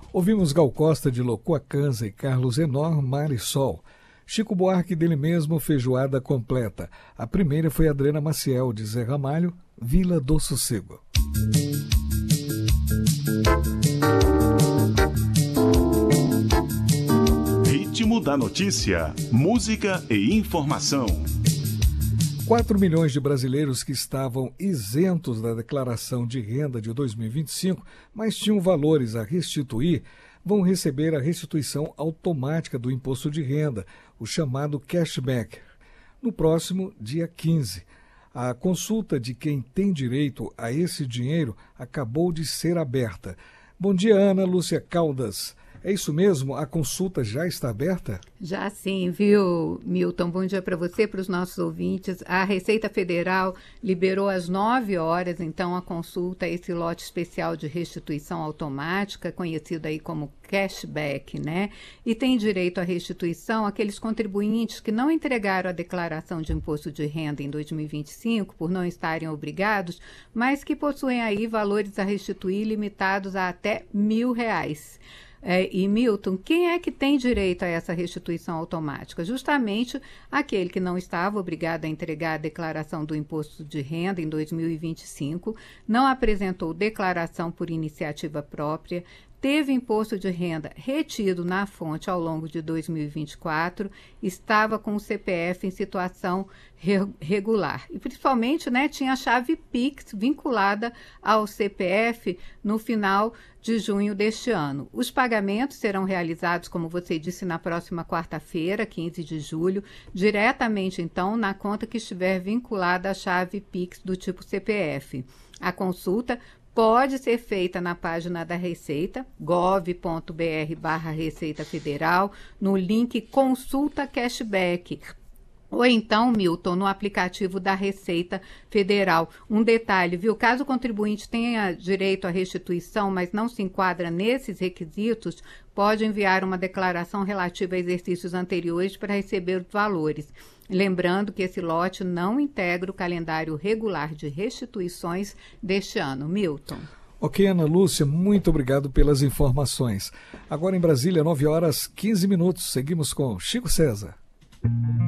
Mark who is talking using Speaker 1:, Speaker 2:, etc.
Speaker 1: Ouvimos Gal Costa de Locoacanza e Carlos Enor, Mar e Sol. Chico Buarque dele mesmo, Feijoada Completa. A primeira foi Adriana Maciel de Zé Ramalho, Vila do Sossego.
Speaker 2: Ritmo da notícia, música e informação.
Speaker 1: 4 milhões de brasileiros que estavam isentos da declaração de renda de 2025, mas tinham valores a restituir, vão receber a restituição automática do imposto de renda, o chamado cashback, no próximo dia 15. A consulta de quem tem direito a esse dinheiro acabou de ser aberta. Bom dia, Ana Lúcia Caldas. É isso mesmo? A consulta já está aberta?
Speaker 3: Já sim, viu, Milton? Bom dia para você, para os nossos ouvintes. A Receita Federal liberou às 9 horas, então, a consulta, esse lote especial de restituição automática, conhecido aí como cashback, né? E tem direito à restituição aqueles contribuintes que não entregaram a declaração de imposto de renda em 2025, por não estarem obrigados, mas que possuem aí valores a restituir limitados a até R$1.000. E Milton, quem é que tem direito a essa restituição automática? Justamente aquele que não estava obrigado a entregar a declaração do imposto de renda em 2025, não apresentou declaração por iniciativa própria, teve imposto de renda retido na fonte ao longo de 2024, estava com o CPF em situação regular. E principalmente, né, tinha a chave Pix vinculada ao CPF no final de junho deste ano. Os pagamentos serão realizados, como você disse, na próxima quarta-feira, 15 de julho, diretamente, então, na conta que estiver vinculada à chave Pix do tipo CPF. A consulta pode ser feita na página da Receita, gov.br/Receita Federal, no link Consulta Cashback. Ou então, Milton, no aplicativo da Receita Federal. Um detalhe, viu? Caso o contribuinte tenha direito à restituição, mas não se enquadra nesses requisitos, pode enviar uma declaração relativa a exercícios anteriores para receber os valores. Lembrando que esse lote não integra o calendário regular de restituições deste ano. Milton.
Speaker 1: Ok, Ana Lúcia, muito obrigado pelas informações. Agora em Brasília, 9 horas 15 minutos. Seguimos com Chico César.